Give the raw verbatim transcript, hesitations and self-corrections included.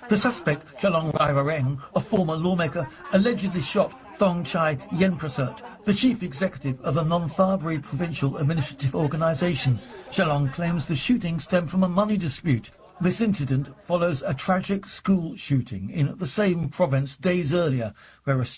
The suspect, Chalong Rairareng, a former lawmaker, allegedly shot Thong Chai Yenprasert, the chief executive of the Non-Tharbary Provincial Administrative Organisation. Chalong claims the shooting stemmed from a money dispute. This incident follows a tragic school shooting in the same province days earlier, where a